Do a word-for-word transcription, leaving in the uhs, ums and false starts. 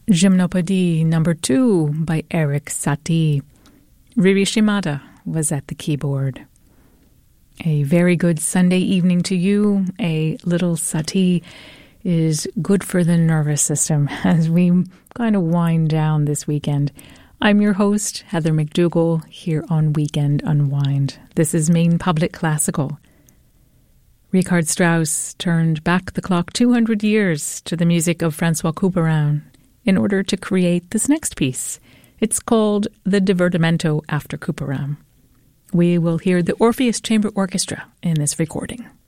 Gymnopédie number two by Erik Satie. Riri Shimada was at the keyboard. A very good Sunday evening to you. A little Satie is good for the nervous system as we kind of wind down this weekend. I'm your host, Heather McDougall, here on Weekend Unwind. This is Maine Public Classical. Richard Strauss turned back the clock two hundred years to the music of Francois Couperin in order to create this next piece. It's called the Divertimento after Couperin. We will hear the Orpheus Chamber Orchestra in this recording.